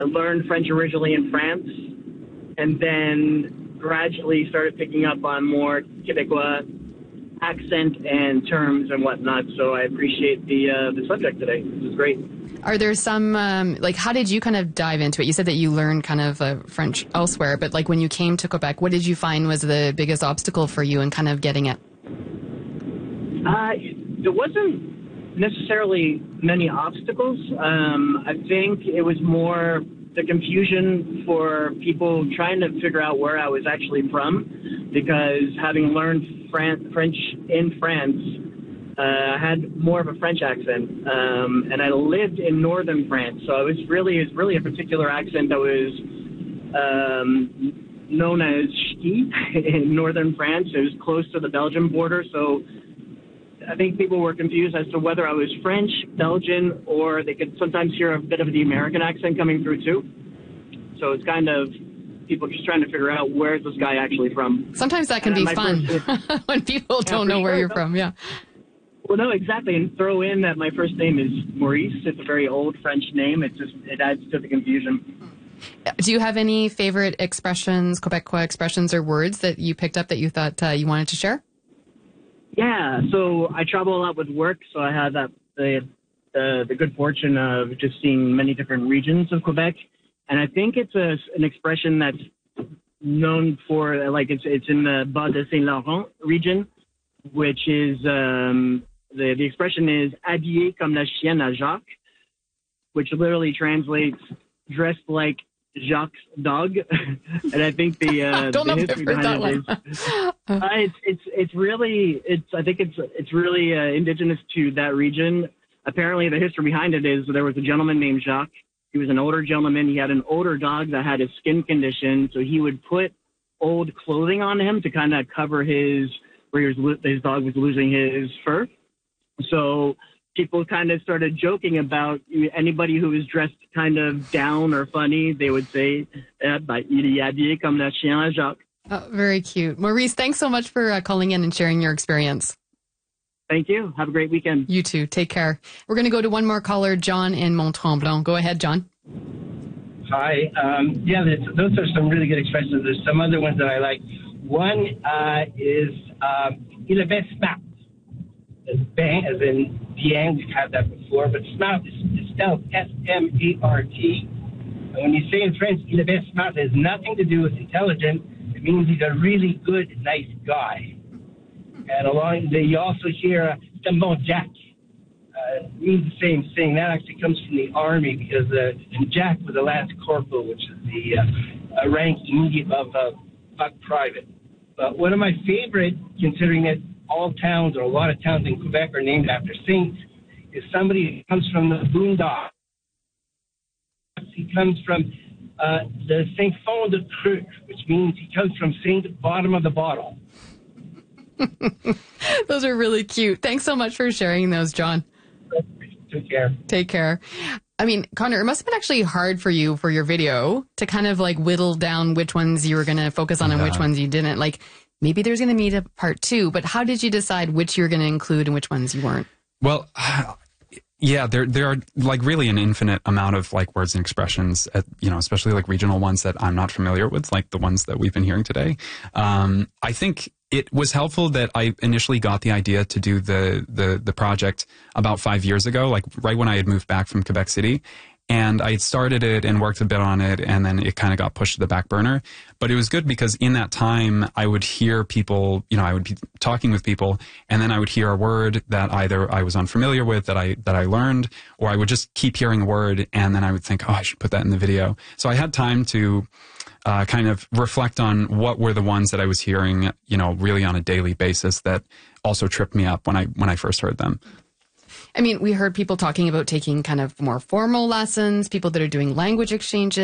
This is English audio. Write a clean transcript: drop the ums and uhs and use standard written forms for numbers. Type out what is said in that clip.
learned French originally in France, and then gradually started picking up on more Quebecois accent and terms and whatnot. So I appreciate the subject today. This is great. Are there some, how did you kind of dive into it? You said that you learned kind of French elsewhere, but like when you came to Quebec, what did you find was the biggest obstacle for you in kind of getting it? There wasn't necessarily many obstacles. I think it was more the confusion for people trying to figure out where I was actually from, because having learned French in France, I had more of a French accent, and I lived in northern France, so it was really a particular accent that was known as Ch'ti in northern France. It was close to the Belgian border, so I think people were confused as to whether I was French, Belgian, or they could sometimes hear a bit of the American accent coming through too. So it's kind of people just trying to figure out where's this guy actually from. Sometimes that can be fun when people don't know where you're from. Yeah. Well, no, exactly. And throw in that my first name is Maurice. It's a very old French name. It adds to the confusion. Do you have any favorite expressions, Quebecois expressions or words that you picked up that you thought you wanted to share? Yeah, so I travel a lot with work, so I have the good fortune of just seeing many different regions of Quebec, and I think it's an expression that's known for, like, it's in the Bas de Saint Laurent region, which is the expression is habillé comme la chienne à Jacques, which literally translates dressed like Jacques' dog. And I think the history behind it is I think it's really indigenous to that region. Apparently, the history behind it is there was a gentleman named Jacques. He was an older gentleman. He had an older dog that had a skin condition, so he would put old clothing on him to kind of cover his dog was losing his fur. So people kind of started joking about anybody who was dressed kind of down or funny. They would say, il est habillé comme la chienne à Jacques. Oh, very cute. Maurice, thanks so much for calling in and sharing your experience. Thank you. Have a great weekend. You too. Take care. We're going to go to one more caller, John in Mont-Tremblant. Go ahead, John. Hi. Those are some really good expressions. There's some other ones that I like. One is il avait smart. As in bien, we've had that before, but smart is spelled S-M-A-R-T. And when you say in French, il avait smart, it has nothing to do with intelligent. It means he's a really good, nice guy. And you also hear c'est un bon Jack. It means the same thing. That actually comes from the army, because Jack was a lance corporal, which is the rank immediate above buck private. But one of my favorite, considering that all towns or a lot of towns in Quebec are named after saints, is somebody who comes from the boondocks. He comes from the Saint Fond de Creux, which means he comes from Saint Bottom of the Bottle. Those are really cute. Thanks so much for sharing those, John. Take care. Take care. I mean, Connor, it must have been actually hard for you for your video to kind of like whittle down which ones you were going to focus on and which ones you didn't. Like, maybe there's going to be a part 2, but how did you decide which you're going to include and which ones you weren't? Well, yeah, there are like really an infinite amount of like words and expressions, especially like regional ones that I'm not familiar with, like the ones that we've been hearing today. I think it was helpful that I initially got the idea to do the project about 5 years ago, like right when I had moved back from Quebec City. And I had started it and worked a bit on it, and then it kind of got pushed to the back burner. But it was good because in that time, I would hear people, I would be talking with people, and then I would hear a word that either I was unfamiliar with, that I learned, or I would just keep hearing a word, and then I would think, oh, I should put that in the video. So I had time to kind of reflect on what were the ones that I was hearing, really on a daily basis that also tripped me up when I first heard them. I mean, we heard people talking about taking kind of more formal lessons, people that are doing language exchanges.